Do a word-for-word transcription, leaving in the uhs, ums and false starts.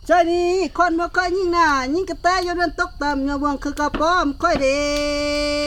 ใจนี้คนบ่ค่อยยิ่งหน้ายิ่งกระแตอยู่เดินตกต่ำเงาวงคือกระป้อมค่อยเด้